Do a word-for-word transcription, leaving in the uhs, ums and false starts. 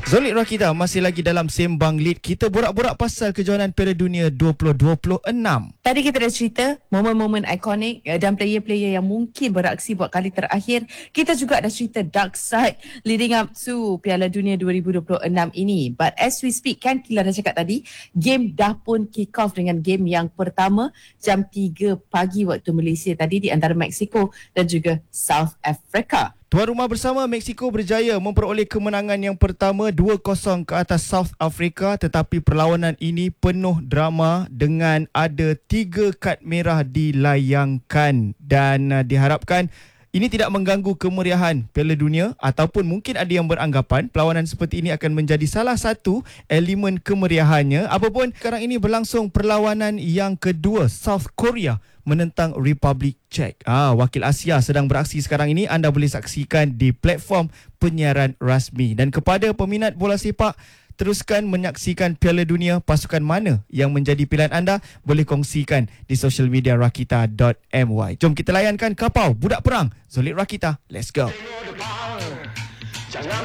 Zolit Rakita masih lagi dalam Sembang Lead. Kita borak-borak pasal kejohanan Piala Dunia dua ribu dua puluh enam. Tadi kita dah cerita momen-momen ikonik dan player-player yang mungkin beraksi buat kali terakhir. Kita juga ada cerita dark side leading up to Piala Dunia dua ribu dua puluh enam ini. But as we speak, kan Kila dah cakap tadi, game dah pun kick off dengan game yang pertama jam tiga pagi waktu Malaysia tadi di antara Mexico dan juga South Africa. Tuan rumah bersama Mexico berjaya memperoleh kemenangan yang pertama dua kosong ke atas South Africa, tetapi perlawanan ini penuh drama dengan ada tiga kad merah dilayangkan dan uh, diharapkan ini tidak mengganggu kemeriahan Piala Dunia, ataupun mungkin ada yang beranggapan perlawanan seperti ini akan menjadi salah satu elemen kemeriahannya. Apapun, sekarang ini berlangsung perlawanan yang kedua, South Korea menentang Republic Czech. Ah, wakil Asia sedang beraksi sekarang ini. Anda boleh saksikan di platform penyiaran rasmi. Dan kepada peminat bola sepak, teruskan menyaksikan Piala Dunia. Pasukan mana yang menjadi pilihan anda? Boleh kongsikan di social media rakita dot my. Jom kita layankan kapal budak perang Zolit Rakita. Let's go.